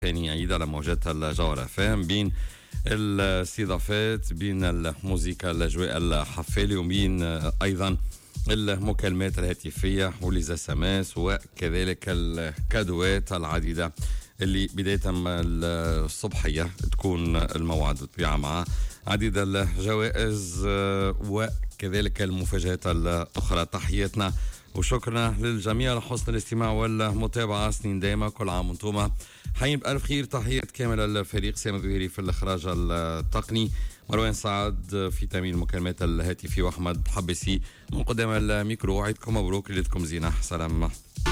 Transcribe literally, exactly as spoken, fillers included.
ثاني عيد على موجات الجوهرة فام بين الاستضافات، بين الموسيقى الأجواء الحفالة، وبين أيضا المكالمات الهاتفية وليز اس ام اس، وكذلك الكادوات العديدة اللي بداية الصبحية تكون الموعد بطبيعة مع عديد الجوائز وكذلك المفاجآت الأخرى. تحياتنا وشكرا للجميع لحسن الاستماع والمتابعة. سنين دايما، كل عام وانتم حيين بألف خير. تحيات كامل الفريق، سامي الظهيري في الإخراج التقني، مروان سعد في تأمين المكالمات الهاتفية، وأحمد حبسي من قدام الميكرو. عيدكم مبروك، ليلتكم زينة، سلام.